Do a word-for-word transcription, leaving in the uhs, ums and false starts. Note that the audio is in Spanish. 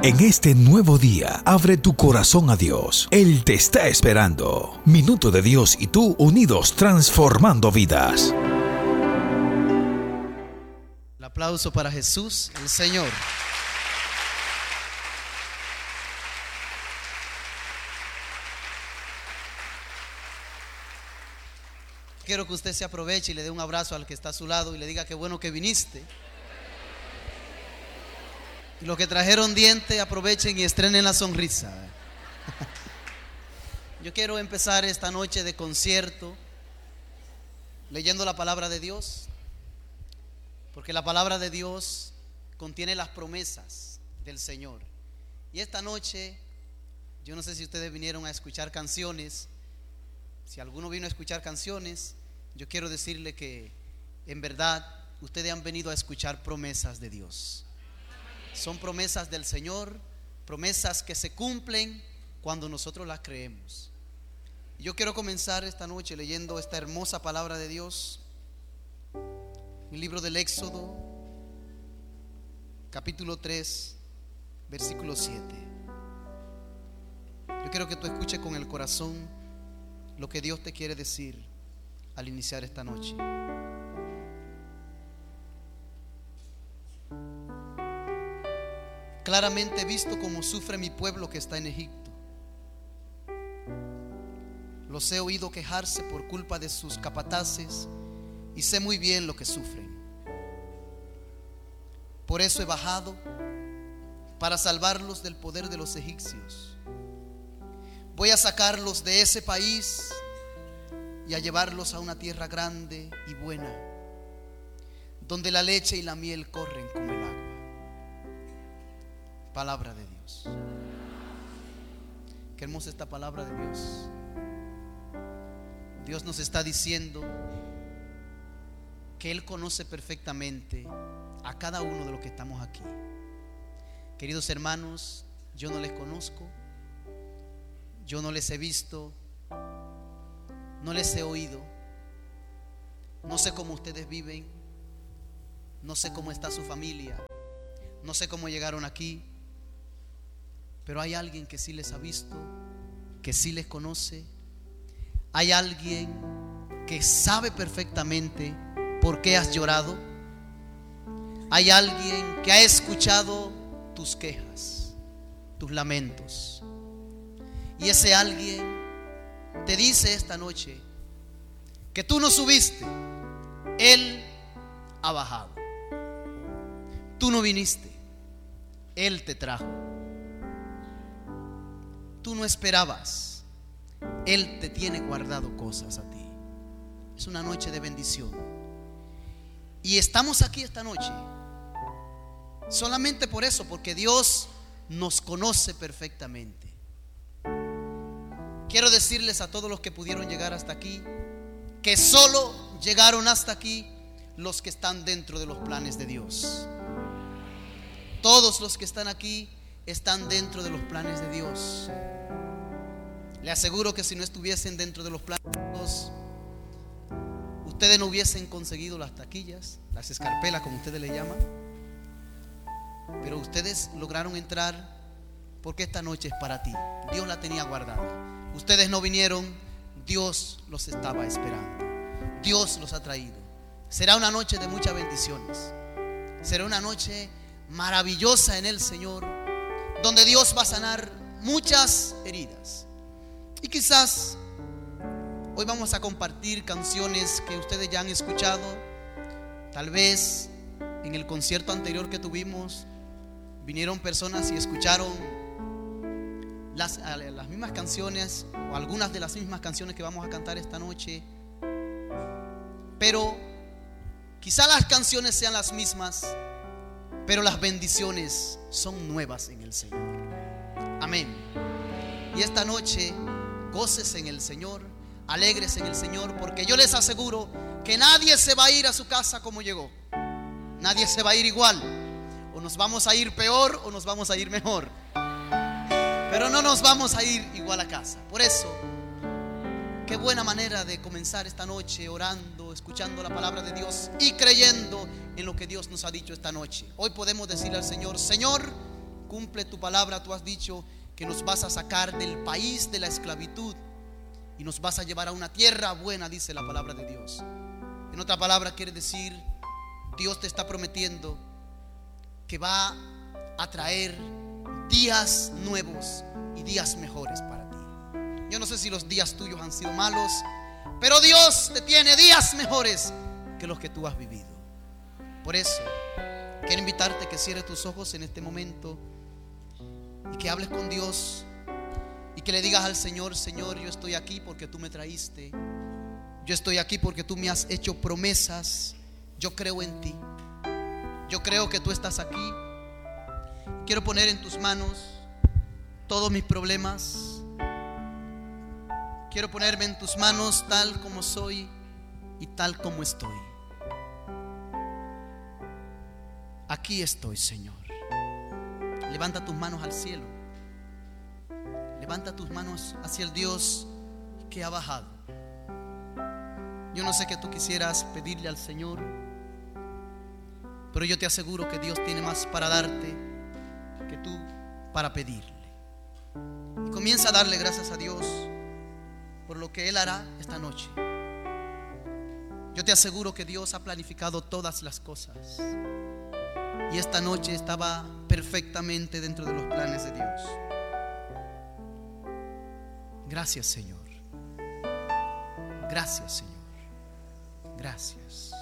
En este nuevo día, abre tu corazón a Dios. Él te está esperando. Minuto de Dios y tú unidos transformando vidas. El aplauso para Jesús, el Señor. Quiero que usted se aproveche y le dé un abrazo al que está a su lado y le diga qué bueno que viniste. Y los que trajeron dientes, aprovechen y estrenen la sonrisa. Yo quiero empezar esta noche de concierto leyendo la palabra de Dios, porque la palabra de Dios contiene las promesas del Señor. Y esta noche, yo no sé si ustedes vinieron a escuchar canciones. Si alguno vino a escuchar canciones, yo quiero decirle que en verdad ustedes han venido a escuchar promesas de Dios. Son promesas del Señor, promesas que se cumplen cuando nosotros las creemos. Yo quiero comenzar esta noche leyendo esta hermosa palabra de Dios, el libro del Éxodo, capítulo tres, versículo siete. Yo quiero que tú escuches con el corazón lo que Dios te quiere decir al iniciar esta noche. Claramente he visto cómo sufre mi pueblo que está en Egipto. Los he oído quejarse por culpa de sus capataces y sé muy bien lo que sufren. Por eso he bajado para salvarlos del poder de los egipcios. Voy a sacarlos de ese país y a llevarlos a una tierra grande y buena, donde la leche y la miel corren como el agua. Palabra de Dios. Qué hermosa esta palabra de Dios. Dios nos está diciendo que Él conoce perfectamente a cada uno de los que estamos aquí. Queridos hermanos, yo no les conozco, yo no les he visto, no les he oído, no sé cómo ustedes viven, no sé cómo está su familia, no sé cómo llegaron aquí, pero hay alguien que sí les ha visto, que sí les conoce. Hay alguien que sabe perfectamente por qué has llorado. Hay alguien que ha escuchado tus quejas, tus lamentos. Y ese alguien te dice esta noche que tú no subiste, Él ha bajado. Tú no viniste, Él te trajo. Tú no esperabas, Él te tiene guardado cosas a ti. Es una noche de bendición. Y estamos aquí esta noche solamente por eso, porque Dios nos conoce perfectamente. Quiero decirles a todos los que pudieron llegar hasta aquí que solo llegaron hasta aquí los que están dentro de los planes de Dios. Todos los que están aquí están dentro de los planes de Dios. Le aseguro que si no estuviesen dentro de los planes de Dios, ustedes no hubiesen conseguido las taquillas, las escarpelas como ustedes le llaman. Pero ustedes lograron entrar porque esta noche es para ti. Dios la tenía guardada. Ustedes no vinieron, Dios los estaba esperando. Dios los ha traído. Será una noche de muchas bendiciones. Será una noche maravillosa en el Señor, donde Dios va a sanar muchas heridas. Y quizás hoy vamos a compartir canciones que ustedes ya han escuchado. Tal vez en el concierto anterior que tuvimos vinieron personas y escucharon las, las mismas canciones o algunas de las mismas canciones que vamos a cantar esta noche. Pero quizás las canciones sean las mismas, pero las bendiciones son nuevas en el Señor. Amén. Y esta noche gócese en el Señor, alegres en el Señor, porque yo les aseguro que nadie se va a ir a su casa como llegó. Nadie se va a ir igual. O nos vamos a ir peor o nos vamos a ir mejor, pero no nos vamos a ir igual a casa. Por eso, qué buena manera de comenzar esta noche orando, escuchando la palabra de Dios y creyendo en lo que Dios nos ha dicho esta noche. Hoy podemos decirle al Señor: Señor, Cumple tu palabra. Tú has dicho que nos vas a sacar del país de la esclavitud y nos vas a llevar a una tierra buena, dice la palabra de Dios. En otra palabra quiere decir, Dios te está prometiendo que va a traer días nuevos y días mejores para ti. Yo no sé si los días tuyos han sido malos, pero Dios te tiene días mejores que los que tú has vivido. Por eso quiero invitarte a que cierres tus ojos en este momento y que hables con Dios y que le digas al Señor: Señor, yo estoy aquí porque tú me traíste. Yo estoy aquí porque tú me has hecho promesas. Yo creo en ti. Yo creo que tú estás aquí. Quiero poner en tus manos todos mis problemas. Quiero ponerme en tus manos tal como soy y tal como estoy. Aquí estoy, Señor. Levanta tus manos al cielo. Levanta tus manos hacia el Dios que ha bajado. Yo no sé qué tú quisieras pedirle al Señor, pero yo te aseguro que Dios tiene más para darte que tú para pedirle. Y comienza a darle gracias a Dios por lo que Él hará esta noche. Yo te aseguro que Dios ha planificado todas las cosas y esta noche estaba perfectamente dentro de los planes de Dios. Gracias, Señor. Gracias, Señor. Gracias.